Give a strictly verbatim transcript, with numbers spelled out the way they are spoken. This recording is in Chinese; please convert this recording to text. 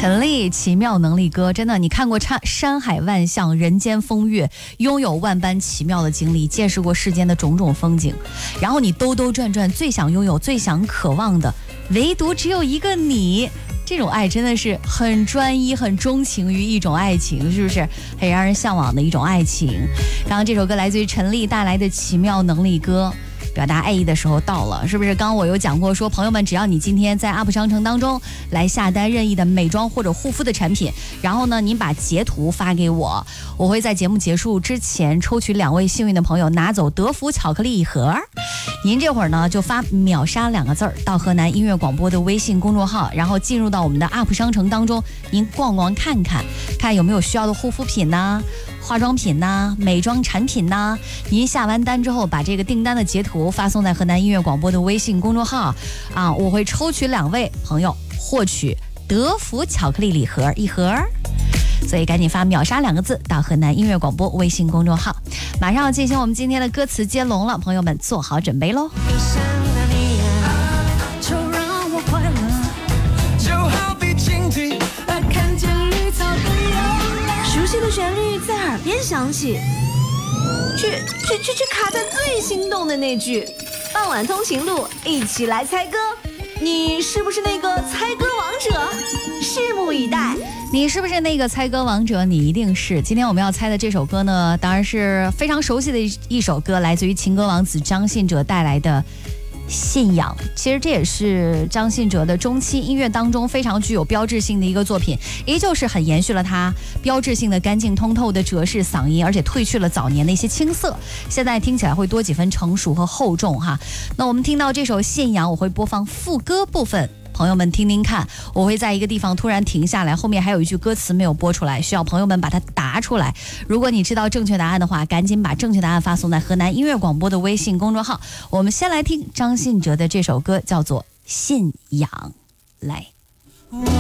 陈粒奇妙能力歌，真的，你看过山海万象、人间风月，拥有万般奇妙的经历，见识过世间的种种风景，然后你兜兜转转，最想拥有、最想渴望的，唯独只有一个你。这种爱真的是很专一、很钟情于一种爱情，是不是很让人向往的一种爱情？刚刚这首歌来自于陈粒带来的奇妙能力歌，表达爱意的时候到了，是不是？刚刚我有讲过说，朋友们，只要你今天在 U P 商城当中来下单任意的美妆或者护肤的产品，然后呢，您把截图发给我，我会在节目结束之前抽取两位幸运的朋友，拿走德芙巧克力一盒。您这会儿呢就发秒杀两个字儿到河南音乐广播的微信公众号，然后进入到我们的 U P 商城当中，您逛逛看看，看有没有需要的护肤品呐、化妆品呐、美妆产品呐。您下完单之后，把这个订单的截图发送在河南音乐广播的微信公众号啊，我会抽取两位朋友获取德芙巧克力礼盒一盒。所以赶紧发秒杀两个字到河南音乐广播微信公众号，马上要进行我们今天的歌词接龙了，朋友们做好准备喽。 熟悉的旋律在耳边响起，却却却却卡在最心动的那句。傍晚通勤路，一起来猜歌，你是不是那个猜歌王者？拭目以待。 你是不是那个猜歌王者？你一定是。今天我们要猜的这首歌呢，当然是非常熟悉的一首歌，来自于情歌王子张信哲带来的信仰。其实这也是张信哲的中期音乐当中非常具有标志性的一个作品，依旧是很延续了他标志性的干净通透的哲式嗓音，而且褪去了早年的一些青涩，现在听起来会多几分成熟和厚重哈。那我们听到这首信仰，我会播放副歌部分，朋友们听听看，我会在一个地方突然停下来，后面还有一句歌词没有播出来，需要朋友们把它答出来。如果你知道正确答案的话，赶紧把正确答案发送在河南音乐广播的微信公众号。我们先来听张信哲的这首歌，叫做《信仰》，来。